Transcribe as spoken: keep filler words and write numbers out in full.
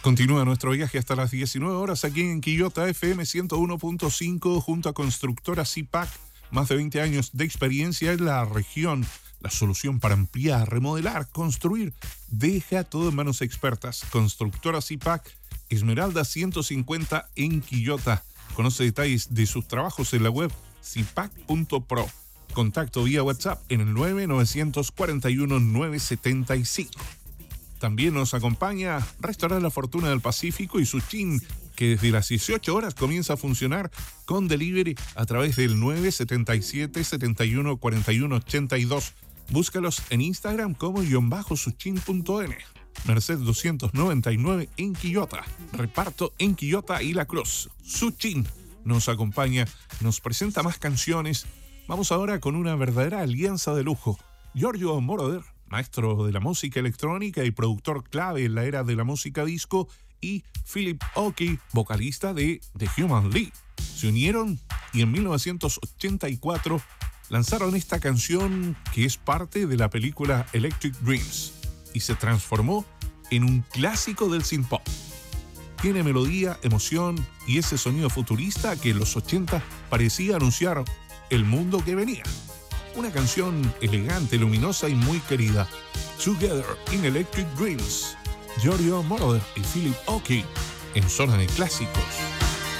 Continúa nuestro viaje hasta las diecinueve horas aquí en Quillota F M ciento uno punto cinco junto a Constructora Zipac. Más de veinte años de experiencia en la región. La solución para ampliar, remodelar, construir. Deja todo en manos expertas. Constructora Zipac, Esmeralda ciento cincuenta en Quillota. Conoce detalles de sus trabajos en la web zipac punto pro. Contacto vía WhatsApp en el nueve nueve cuatro uno nueve siete cinco. También nos acompaña Restaurante La Fortuna del Pacífico y Suchin, que desde las dieciocho horas comienza a funcionar con delivery a través del nueve siete siete, siete uno, cuatro uno ocho dos. Búscalos en Instagram como guión bajo suchin punto n. Merced doscientos noventa y nueve en Quillota. Reparto en Quillota y La Cruz. Suchin nos acompaña, nos presenta más canciones. Vamos ahora con una verdadera alianza de lujo. Giorgio Moroder, maestro de la música electrónica y productor clave en la era de la música disco, y Philip Oakey, vocalista de The Human League. Se unieron y en mil novecientos ochenta y cuatro lanzaron esta canción que es parte de la película Electric Dreams y se transformó en un clásico del synth-pop. Tiene melodía, emoción y ese sonido futurista que en los ochenta parecía anunciar el mundo que venía. Una canción elegante, luminosa y muy querida. Together in Electric Dreams. Giorgio Moroder y Philip Oakey en Zona de Clásicos.